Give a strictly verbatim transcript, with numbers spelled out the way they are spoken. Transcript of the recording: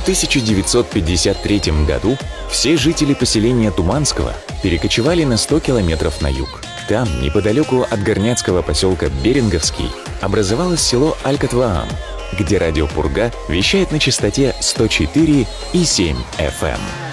тысяча девятьсот пятьдесят третьем году все жители поселения Туманского перекочевали на сто километров на юг. Там, неподалеку от горняцкого поселка Беринговский, образовалось село Алькатваам, где радио «Пурга» вещает на частоте сто четыре и семь эф эм.